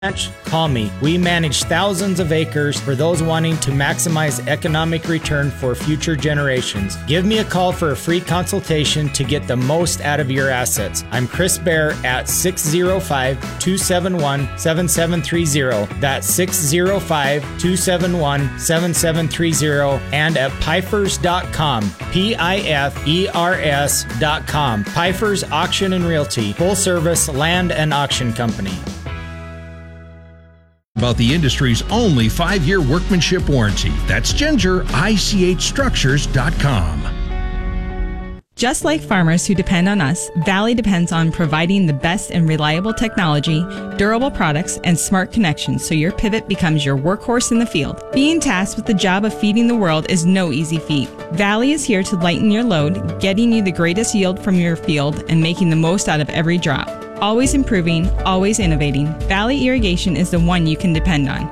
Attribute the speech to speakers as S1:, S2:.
S1: Call me. We manage thousands of acres for those wanting to maximize economic return for future generations. Give me a call for a free consultation to get the most out of your assets. I'm Chris Bear at 605-271-7730. That's 605-271-7730 and at Pifers.com. Pifers.com. Pifers Auction and Realty. Full service land and auction company.
S2: About the industry's only 5-year workmanship warranty. That's GingerICHstructures.com.
S3: Just like farmers who depend on us, Valley depends on providing the best and reliable technology, durable products, and smart connections so your pivot becomes your workhorse in the field. Being tasked with the job of feeding the world is no easy feat. Valley is here to lighten your load, getting you the greatest yield from your field and making the most out of every drop. Always improving, always innovating, Valley Irrigation is the one you can depend on.